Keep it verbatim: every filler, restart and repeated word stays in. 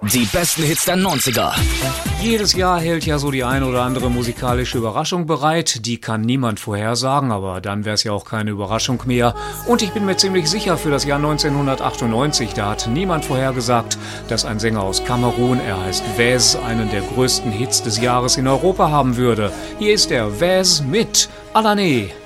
Die besten Hits der neunziger. Jedes Jahr hält ja so die ein oder andere musikalische Überraschung bereit. Die kann niemand vorhersagen, aber dann wäre es ja auch keine Überraschung mehr. Und ich bin mir ziemlich sicher, für das Jahr neunzehnhundertachtundneunzig, da hat niemand vorhergesagt, dass ein Sänger aus Kamerun, er heißt Wes, einen der größten Hits des Jahres in Europa haben würde. Hier ist er, Wes mit Alané.